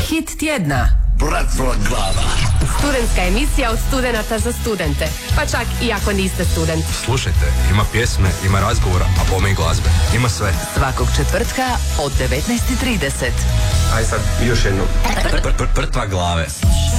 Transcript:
Hit tjedna. Mrtva glava. Studentska emisija od studenata za studente. Pa čak i ako niste student. Slušajte, ima pjesme, ima razgovora, a bome i glazbe. Ima sve. Svakog četvrtka od 19:30. Aj sad, još jedno. Mrtva glave.